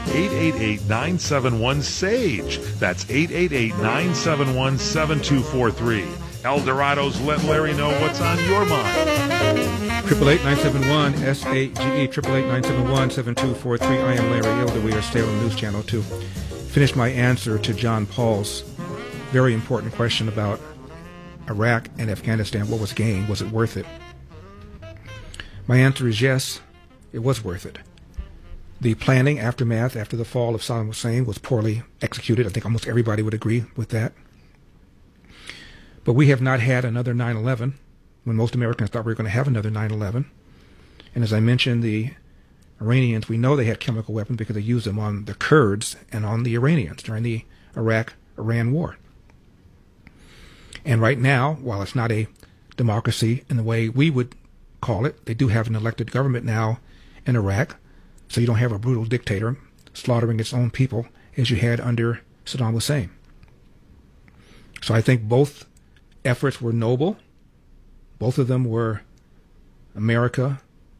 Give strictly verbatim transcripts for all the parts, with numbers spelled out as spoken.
eight eight eight, nine seven one, SAGE. That's eight eight eight, nine seven one, seven two four three. El Dorado's Let Larry Know What's on Your Mind. Triple eight nine seven one S A G E triple eight nine seven one seven two four three. I am Larry Elder. We are Salem News Channel to finish my answer to John Paul's very important question about Iraq and Afghanistan. What was gained? Was it worth it? My answer is yes, it was worth it. The planning, aftermath, after the fall of Saddam Hussein was poorly executed. I think almost everybody would agree with that. But we have not had another nine eleven when most Americans thought we were going to have another nine eleven. And as I mentioned, the Iranians, we know they had chemical weapons because they used them on the Kurds and on the Iranians during the Iraq-Iran war. And right now, while it's not a democracy in the way we would call it, they do have an elected government now in Iraq, so you don't have a brutal dictator slaughtering its own people as you had under Saddam Hussein. So I think both efforts were noble. Both of them were America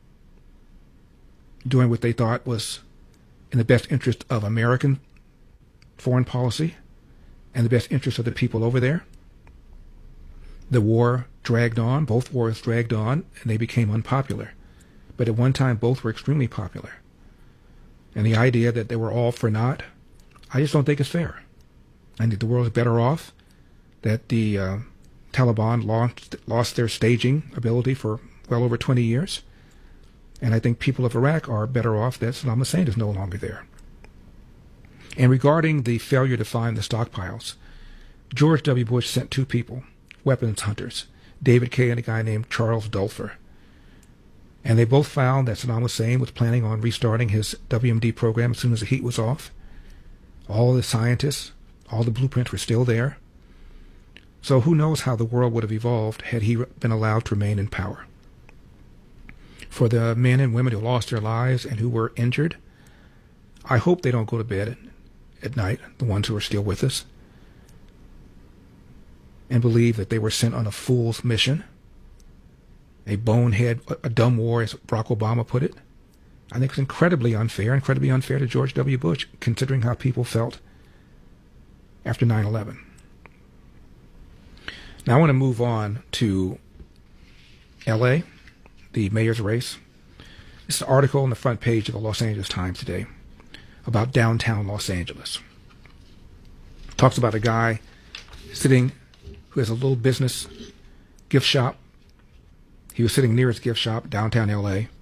doing what they thought was in the best interest of American foreign policy and the best interest of the people over there. The war dragged on, both wars dragged on, and they became unpopular. But at one time, both were extremely popular. And the idea that they were all for naught, I just don't think it's fair. I think the world is better off that the uh, Taliban lost, lost their staging ability for well over twenty years. And I think people of Iraq are better off that Saddam Hussein is no longer there. And regarding the failure to find the stockpiles, George W. Bush sent two people, weapons hunters, David Kay and a guy named Charles Dulfer. And they both found that Saddam Hussein was planning on restarting his W M D program as soon as the heat was off. All the scientists, all the blueprints were still there. So who knows how the world would have evolved had he been allowed to remain in power. For the men and women who lost their lives and who were injured, I hope they don't go to bed at night, the ones who are still with us, and believe that they were sent on a fool's mission, a bonehead, a dumb war, as Barack Obama put it. I think it's incredibly unfair, incredibly unfair to George W. Bush, considering how people felt after nine eleven. Now I want to move on to L A, the mayor's race. It's an article on the front page of the Los Angeles Times today about downtown Los Angeles. It talks about a guy sitting who has a little business gift shop. He was sitting near his gift shop downtown L A,